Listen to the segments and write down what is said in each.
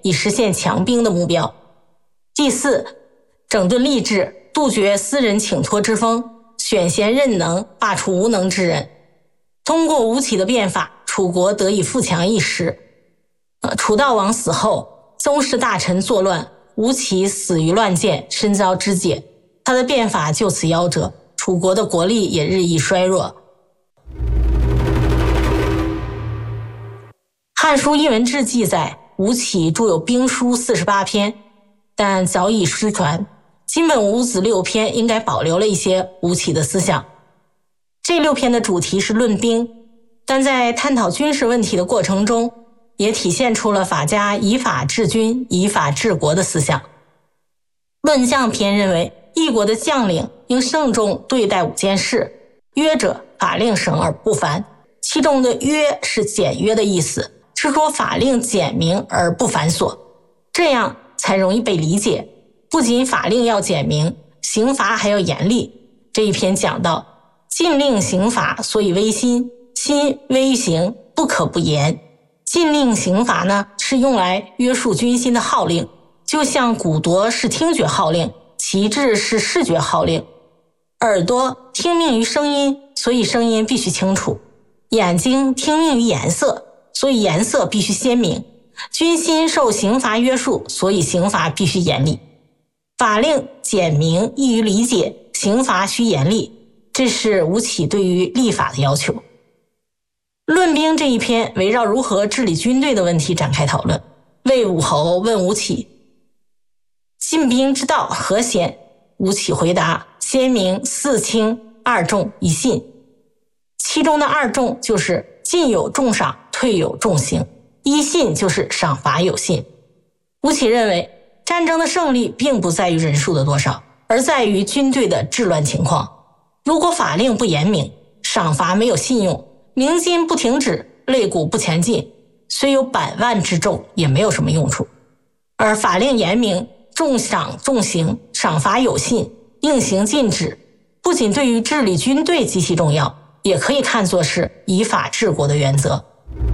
以实现强兵的目标。第四，整顿吏治，杜绝私人请托之风，选贤任能，罢黜无能之人。通过吴起的变法，楚国得以富强一时。楚悼王死后，宗室大臣作乱，吴起死于乱箭，身遭肢解，他的变法就此夭折，楚国的国力也日益衰弱。《汉书·艺文志》记载，吴起著有兵书48篇，但早已失传。金本五子6篇应该保留了一些吴起的思想。这6篇的主题是论兵，但在探讨军事问题的过程中，也体现出了法家以法治军、以法治国的思想。论将篇认为，一国的将领应慎重对待5件事，约者，法令省而不繁，其中的约是简约的意思，是说法令简明而不繁琐，这样才容易被理解。不仅法令要简明，刑罚还要严厉。这一篇讲到，禁令刑罚，所以微心，心微刑，不可不严。禁令刑罚呢，是用来约束军心的号令，就像鼓铎是听觉号令，旗帜是视觉号令。耳朵听命于声音，所以声音必须清楚；眼睛听命于颜色，所以颜色必须鲜明。军心受刑罚约束，所以刑罚必须严厉。法令简明易于理解，刑罚需严厉，这是吴起对于立法的要求。论兵这一篇围绕如何治理军队的问题展开讨论。魏武侯问吴起，进兵之道何先？吴起回答，先明4轻2重1信。其中的2重就是进有重赏，退有重刑；1信就是赏罚有信。吴起认为，战争的胜利并不在于人数的多少，而在于军队的治乱情况。如果法令不严明，赏罚没有信用，鸣金不停止，擂鼓不前进，虽有100万之众也没有什么用处。而法令严明，重赏重刑，赏罚有信，应行禁止，不仅对于治理军队极其重要，也可以看作是以法治国的原则。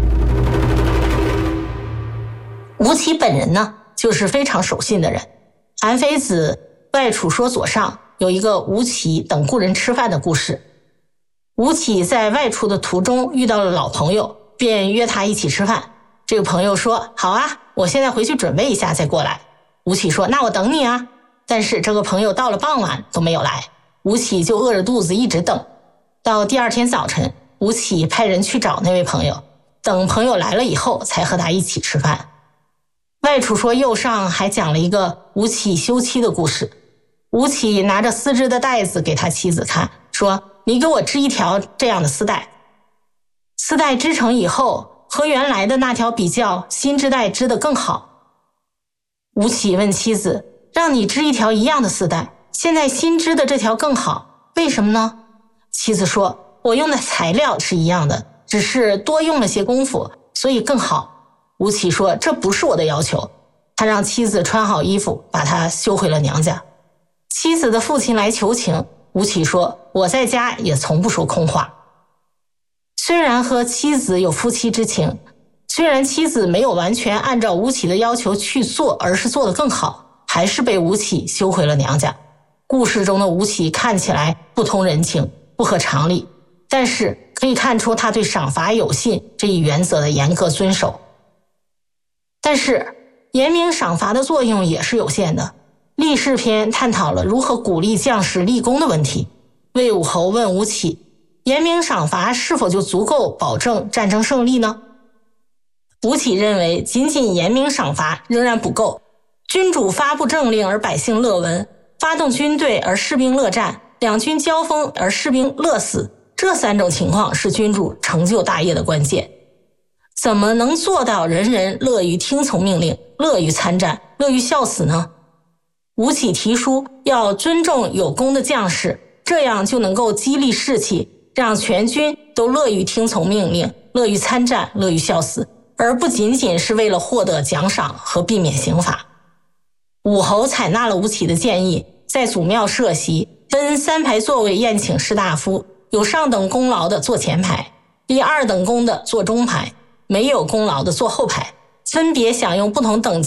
吴起本人呢，就是非常守信的人。韩非子《外储说左上》有一个吴起等故人吃饭的故事。吴起在外出的途中遇到了老朋友，便约他一起吃饭。这个朋友说，好啊，我现在回去准备一下再过来。吴起说，那我等你啊。但是这个朋友到了傍晚都没有来，吴起就饿着肚子一直等。到第2天早晨，吴起派人去找那位朋友，等朋友来了以后才和他一起吃饭。外储说右上还讲了一个吴起休妻的故事。吴起拿着丝织的带子给他妻子看，说，你给我织一条这样的丝带。丝带织成以后，和原来的那条比较，新织带织得更好。吴起问妻子，让你织一条一样的丝带，现在新织的这条更好，为什么呢？妻子说，我用的材料是一样的，只是多用了些功夫，所以更好。吴起说，这不是我的要求。他让妻子穿好衣服，把她休回了娘家。妻子的父亲来求情，吴起说，我在家也从不说空话。虽然和妻子有夫妻之情，虽然妻子没有完全按照吴起的要求去做，而是做得更好，还是被吴起休回了娘家。故事中的吴起看起来不通人情，不合常理，但是可以看出他对赏罚有信这一原则的严格遵守。但是严明赏罚的作用也是有限的。立事篇探讨了如何鼓励将士立功的问题。魏武侯问吴起，严明赏罚是否就足够保证战争胜利呢？吴起认为，仅仅严明赏罚仍然不够。君主发布政令而百姓乐闻，发动军队而士兵乐战，两军交锋而士兵乐死，这3种情况是君主成就大业的关键。怎么能做到人人乐于听从命令，乐于参战，乐于效死呢？吴起提出要尊重有功的将士，这样就能够激励士气，让全军都乐于听从命令，乐于参战，乐于效死，而不仅仅是为了获得奖赏和避免刑罚。武侯采纳了吴起的建议，在祖庙设席，分3排座位宴请士大夫，有上等功劳的坐前排，第2等功的坐中排，没有功劳的坐后排，分别享用不同等级